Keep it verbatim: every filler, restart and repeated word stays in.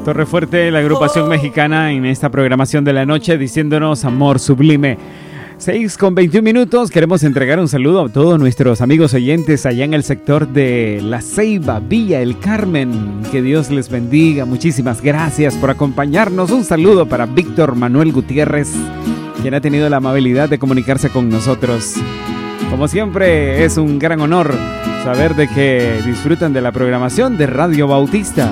Torre Fuerte, la agrupación mexicana en esta programación de la noche, diciéndonos amor sublime. seis con veintiún minutos, queremos entregar un saludo a todos nuestros amigos oyentes allá en el sector de La Ceiba, Villa El Carmen. Que Dios les bendiga, muchísimas gracias por acompañarnos. Un saludo para Víctor Manuel Gutiérrez, quien ha tenido la amabilidad de comunicarse con nosotros. Como siempre, es un gran honor saber de que disfrutan de la programación de Radio Bautista.